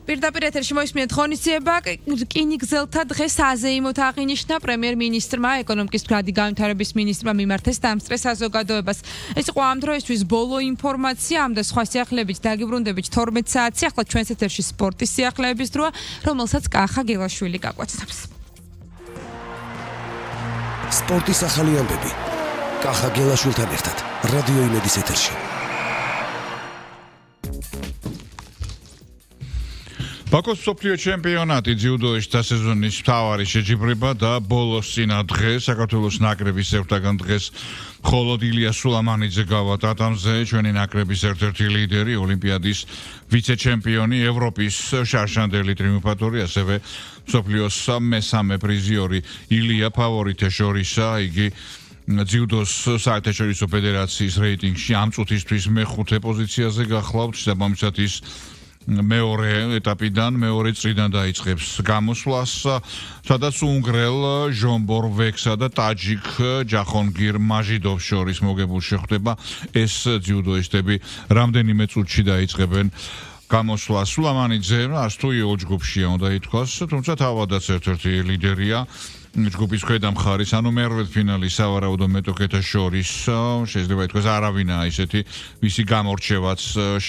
პირდაპირ ეთერში მოისმინეთ ღონისძიება რკინიგზელთა დღეს აზეიმოთ აღინიშნა პრემიერ-მინისტრმა ეკონომიკის მდგრადი განვითარების მინისტრმა მიმართეს დამსწრე საზოგადოებას. ეს იყო ამ დროისთვის ბოლო ინფორმაცია, ამ და სხვა სიახლეებით დაგიბრუნდებით 12 საათზე. ახლა ჩვენს ეთერში სპორტის სიახლეების დროა, რომელსაც კახა გელაშვილი გაგვაცნობს. სპორტის ახალი ამბები. კახა გელაშვილთან ერთად რადიო იმედის ეთერში. ბაქოს მსოფლიო ჩემპიონატი ძიუდოის დასეზონის მთავარი შეჯიბრება და ბოლოს წინა დღეს საქართველოს ნაკრების ერთაგან დღეს მხოლოდ ილია სულამანიძე გავა ტატამზე, ჩვენი ნაკრების ერთ-ერთი ლიდერი, ოლიმპიადის ვიცე-ჩემპიონი, ევროპის შარშანდელი ტრიუმფატორი, ასევე მსოფლიოს მესამე პრიზიორი ილია ფავორიტე შორისა, იგი ძიუდოს საერთაშორისო ფედერაციის რეიტინგში ამ წუთისთვის მეხუთე პოზიციაზე გახლავთ, შესაბამისად ის მეორე ეტაპიდან, მეორე წრიდან დაიწყებს გამოსვლას, სადაც უნგრელ ჟომბორ ვექსა და ტაჯიკ ჯახონგირ მაჟიდოვს შორის მოგებულ შეხვდება. ეს ძიუდოისტები რამდენიმე წუთში დაიწყებენ გამოსვლას. სულამანიძე არც თუ იოლ ჯგუფშია უნდა ითქვას, თუმცა თავადაც ერთ-ერთი ლიდერია ჯგუფის ქვედა მხარის, ანუ მერვედფინალის სავარაუდო მეტოქეთა შორის შეიძლება ითქვას არავინაა ისეთი, ვისი გამორჩევაც